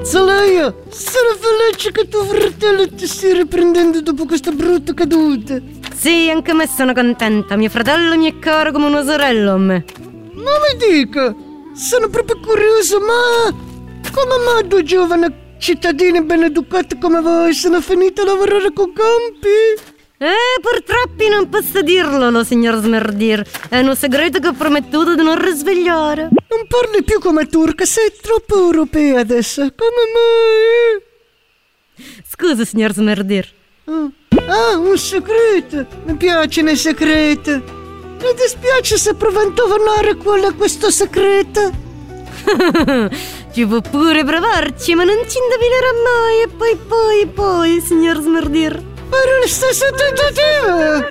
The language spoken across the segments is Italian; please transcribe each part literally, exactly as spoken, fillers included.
Zoleia, sono felice che tuo fratello ti stia riprendendo dopo questa brutta caduta. Sì, anche me sono contenta. Mio fratello mi è caro come una sorella a me. Ma mi dica, sono proprio curioso, ma come mai due giovani cittadini ben educati come voi sono finiti a lavorare con campi? Eh, purtroppo non posso dirlo, lo signor Smerdir. È un segreto che ho promettuto di non risvegliare. Non parli più come turca, sei troppo europea adesso. Come mai? Scusa, signor Smerdir. Oh. Ah, un segreto. Mi piacciono i segreti. Mi dispiace se provo a indovinare qual è questo segreto. Ci può pure provarci, ma non ci indovinerà mai. E poi, poi, poi, signor Smerdir. Per le stesse tentative.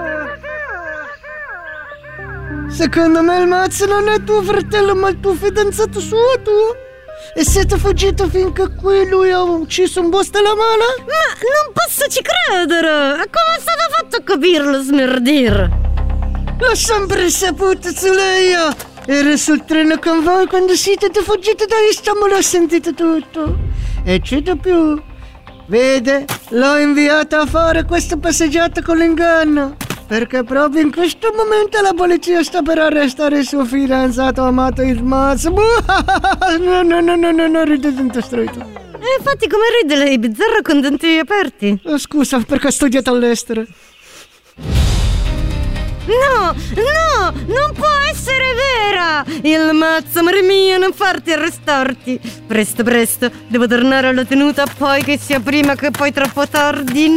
Secondo me il mazzo non è tuo fratello, ma il tuo fidanzato suo, tu. E siete fuggito finché qui lui ha ucciso un boss della mala? Ma non posso ci credere! Come è stato fatto a capirlo, Smerdir? L'ho sempre saputo, Zuleia! Ero sul treno con voi quando siete fuggiti da Istanbul, ho sentito tutto. E c'è da più. Vede, l'ho inviata a fare questa passeggiata con l'inganno. Perché proprio in questo momento la polizia sta per arrestare il suo fidanzato amato il mazzo. No, no, no, no, no, no, ride dentro stretto. E infatti come ride lei, bizzarro con denti aperti? Oh, scusa, perché ho studiato all'estero. No, no, non può essere vera! Il mazzo, amore mio, non farti arrestarti. Presto, presto, devo tornare alla tenuta, poi che sia prima che poi troppo tardi.